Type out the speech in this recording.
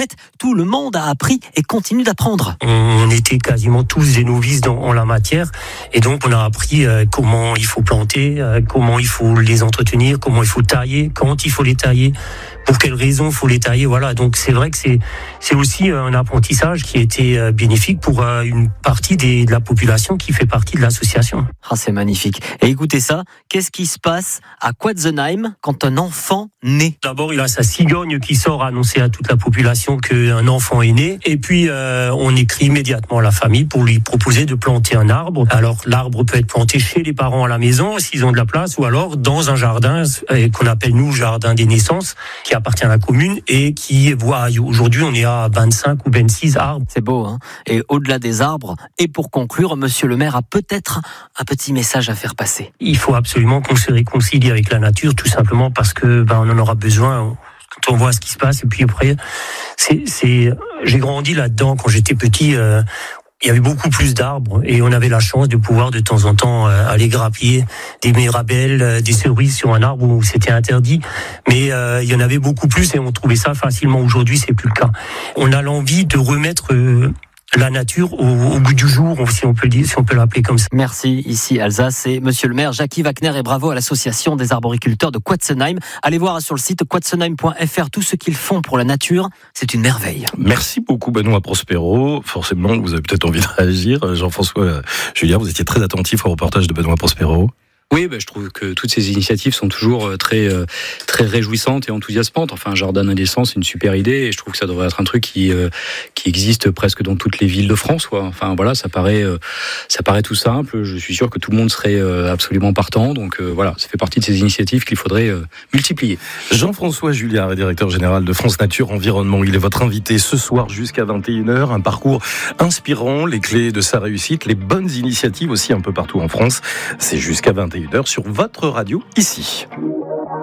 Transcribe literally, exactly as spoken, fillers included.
fait, tout le monde a appris et continue d'apprendre. On était quasiment tous des novices dans, en la matière, et donc on a appris euh, comment il faut planter, euh, comment il faut les entretenir, comment il faut tailler, quand il faut les tailler, pour quelles raisons il faut les tailler. Voilà, donc c'est vrai que c'est c'est aussi un apprentissage qui a été euh, bénéfique pour euh, une partie des, de la population qui fait partie de l'association. Ah, c'est magnifique. Et écoutez ça, qu'est-ce qui se passe à Quatzenheim quand un enfant naît ? D'abord, il a sa cigogne qui sort annoncer à toute la population qu'un enfant est né. Et puis, euh, on écrit immédiatement à la famille pour lui proposer de planter un arbre. Alors, l'arbre peut être planté chez les parents à la maison, s'ils ont de la place, ou alors dans un jardin euh, qu'on appelle, nous, jardin des naissances, qui appartient à la commune et qui voit, aujourd'hui, on est à vingt-cinq ou vingt-six arbres. C'est beau, hein ? Et au-delà des arbres, et pour conclure, monsieur le maire a peut-être un petit message à faire passer. Il faut absolument qu'on se réconcilie avec la nature, tout simplement parce que ben, on en aura besoin quand on voit ce qui se passe. Et puis après, c'est, c'est, j'ai grandi là-dedans quand j'étais petit. Euh, il y avait beaucoup plus d'arbres et on avait la chance de pouvoir de temps en temps euh, aller grappiller des mirabelles, euh, des cerises sur un arbre où c'était interdit. Mais euh, il y en avait beaucoup plus et on trouvait ça facilement. Aujourd'hui, c'est plus le cas. On a l'envie de remettre euh, la nature au, au goût du jour, si on peut dire, si on peut l'appeler comme ça. Merci, ici Alsace et monsieur le maire Jackie Wagner, et bravo à l'association des arboriculteurs de Quatzenheim. Allez voir sur le site quatzenheim point f r tout ce qu'ils font pour la nature, c'est une merveille. Merci beaucoup Benoît Prospero. Forcément, vous avez peut-être envie de réagir. Jean-François Julien, vous étiez très attentif au reportage de Benoît Prospero. Oui, bah, je trouve que toutes ces initiatives sont toujours très euh, très réjouissantes et enthousiasmantes. Enfin, un jardin d'indécence, c'est une super idée et je trouve que ça devrait être un truc qui euh, qui existe presque dans toutes les villes de France, quoi. Enfin voilà, ça paraît euh, ça paraît tout simple. Je suis sûr que tout le monde serait euh, absolument partant. Donc euh, voilà, ça fait partie de ces initiatives qu'il faudrait euh, multiplier. Jean-François Julliard, directeur général de France Nature Environnement. Il est votre invité ce soir jusqu'à vingt et une heures. Un parcours inspirant, les clés de sa réussite, les bonnes initiatives aussi un peu partout en France. C'est jusqu'à vingt et une heures sur votre radio ici.